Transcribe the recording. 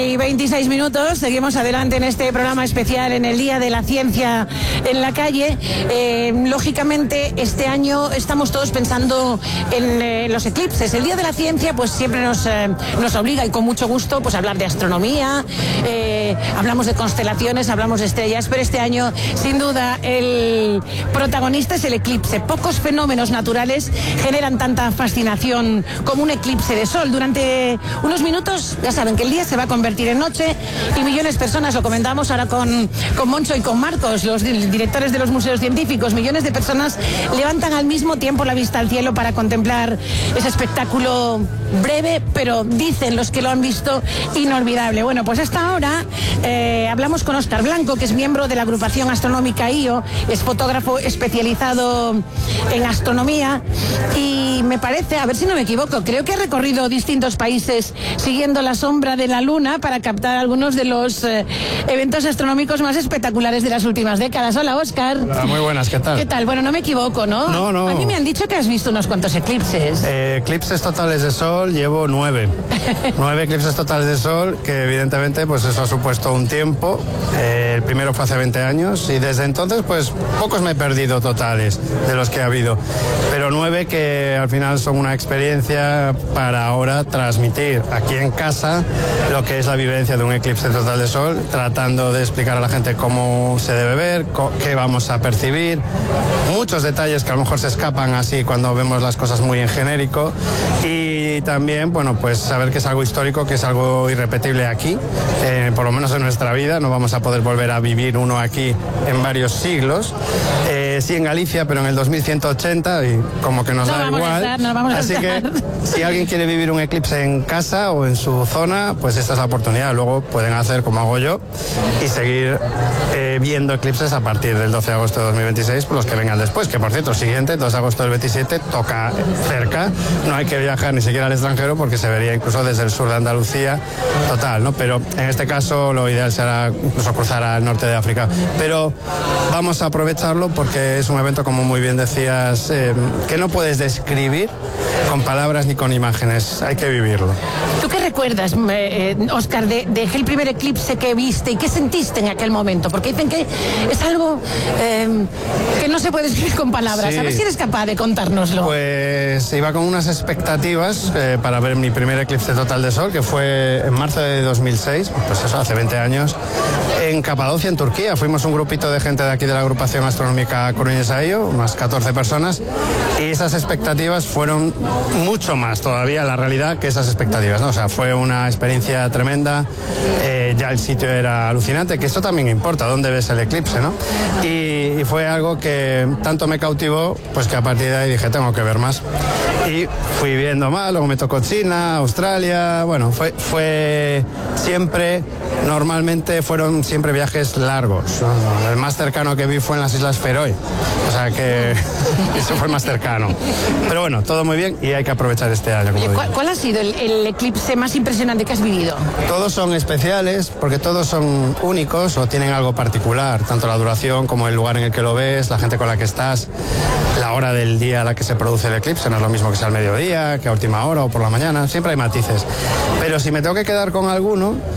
11:26, seguimos adelante en este programa especial en el Día de la Ciencia en la Calle. Lógicamente, este año estamos todos pensando en los eclipses. El Día de la Ciencia pues siempre nos obliga, y con mucho gusto, pues a hablar de astronomía, hablamos de constelaciones, hablamos de estrellas, pero este año, sin duda, el protagonista es el eclipse. Pocos fenómenos naturales generan tanta fascinación como un eclipse de sol. Durante unos minutos, ya saben que el día se va a convertir en noche y millones de personas, lo comentamos ahora con Moncho y con Marcos, los directores de los museos científicos, millones de personas levantan al mismo tiempo la vista al cielo para contemplar ese espectáculo breve, pero dicen los que lo han visto, inolvidable. Bueno, pues hasta ahora hablamos con Óscar Blanco, que es miembro de la agrupación astronómica IO, es fotógrafo especializado en astronomía y me parece, a ver si no me equivoco, creo que ha recorrido distintos países siguiendo la sombra de la Luna para captar algunos de los eventos astronómicos más espectaculares de las últimas décadas. Hola, Óscar. Hola, muy buenas, ¿qué tal? ¿Qué tal? Bueno, no me equivoco, ¿no? No. A mí me han dicho que has visto unos cuantos eclipses. Eclipses totales de sol, llevo 9. 9 eclipses totales de sol, que evidentemente pues eso ha supuesto un tiempo. El primero fue hace 20 años y desde entonces pues pocos me he perdido totales de los que ha habido. Pero 9 que al final son una experiencia para ahora transmitir aquí en casa lo que es la vivencia de un eclipse total de sol, tratando de explicar a la gente cómo se debe ver, qué vamos a percibir, muchos detalles que a lo mejor se escapan así cuando vemos las cosas muy en genérico, y también, bueno, pues saber que es algo histórico, que es algo irrepetible aquí, por lo menos en nuestra vida, no vamos a poder volver a vivir uno aquí en varios siglos. Sí en Galicia, pero en el 2180 y como que nos da igual. Así que si alguien quiere vivir un eclipse en casa o en su zona, pues esta es la oportunidad. Luego pueden hacer como hago yo y seguir viendo eclipses a partir del 12 de agosto de 2026, pues los que vengan después, que por cierto, siguiente, 2 de agosto del 27, toca cerca, no hay que viajar ni siquiera al extranjero porque se vería incluso desde el sur de Andalucía, total, ¿no? Pero en este caso lo ideal será incluso cruzar al norte de África. Pero vamos a aprovecharlo porque es un evento, como muy bien decías, que no puedes describir con palabras ni con imágenes, hay que vivirlo. ¿Tú qué recuerdas, Óscar, de el primer eclipse que viste y qué sentiste en aquel momento? Porque dicen que es algo que no se puede escribir con palabras. Sí. A ver si eres capaz de contárnoslo. Pues iba con unas expectativas para ver mi primer eclipse total de sol, que fue en marzo de 2006, pues eso, hace 20 años, en Capadocia, en Turquía. Fuimos un grupito de gente de aquí de la agrupación astronómica Coruñesa IO, unas 14 personas, y esas expectativas fueron mucho más todavía la realidad que esas expectativas, ¿no? O sea, fue una experiencia tremenda, ya el sitio era alucinante, que esto también importa, dónde ves el eclipse, ¿no? Y fue algo que tanto me cautivó, pues que a partir de ahí dije, tengo que ver más. Y fui viendo más, luego me tocó China, Australia, bueno, fue siempre, normalmente fueron siempre viajes largos. El más cercano que vi fue en las Islas Feroe, o sea que eso fue el más cercano. Pero bueno, todo muy bien y hay que aprovechar este año. Oye, ¿cuál ha sido el eclipse más impresionante que has vivido? Todos son especiales porque todos son únicos o tienen algo particular, tanto la duración como el lugar en el que lo ves, la gente con la que estás, la hora del día a la que se produce el eclipse, no es lo mismo que sea al mediodía, que a última hora o por la mañana, siempre hay matices. Pero si me tengo que quedar con alguno,